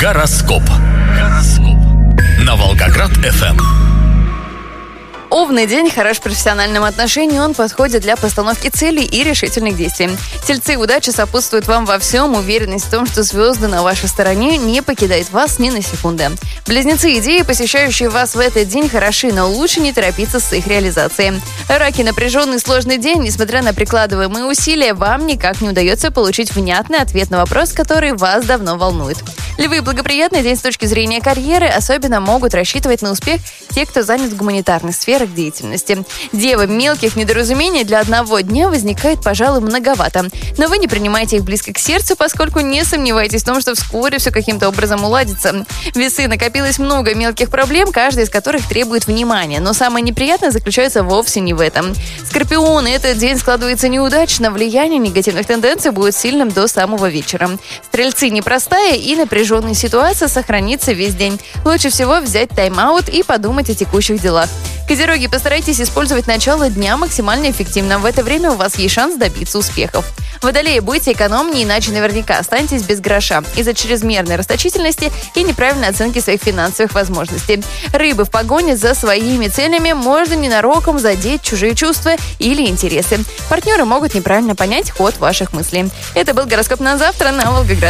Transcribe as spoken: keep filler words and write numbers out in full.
Гороскоп. Гороскоп. На Волгоград-эф эм. Овны день хорош в профессиональном отношении, он подходит для постановки целей и решительных действий. Тельцы, удача сопутствует вам во всем, уверенность в том, что звезды на вашей стороне, не покидает вас ни на секунду. Близнецы, идеи, посещающие вас в этот день, хороши, но лучше не торопиться с их реализацией. Раки, напряженный сложный день, несмотря на прикладываемые усилия, вам никак не удается получить внятный ответ на вопрос, который вас давно волнует. Львы, благоприятный день с точки зрения карьеры, особенно могут рассчитывать на успех те, кто занят в гуманитарных сферах деятельности. Девы, мелких недоразумений для одного дня возникает, пожалуй, многовато. Но вы не принимаете их близко к сердцу, поскольку не сомневаетесь в том, что вскоре все каким-то образом уладится. Весы, накопилось много мелких проблем, каждая из которых требует внимания. Но самое неприятное заключается вовсе не в этом. Скорпионы, этот день складывается неудачно, влияние негативных тенденций будет сильным до самого вечера. Стрельцы, непростая и напряженная ситуация сохранится весь день. Лучше всего взять тайм-аут и подумать о текущих делах. Козероги, постарайтесь использовать начало дня максимально эффективно. В это время у вас есть шанс добиться успехов. Водолеи, будьте экономнее, иначе наверняка останетесь без гроша из-за чрезмерной расточительности и неправильной оценки своих финансовых возможностей. Рыбы, в погоне за своими целями можно ненароком задеть чужие чувства или интересы. Партнеры могут неправильно понять ход ваших мыслей. Это был гороскоп на завтра на Волгоград.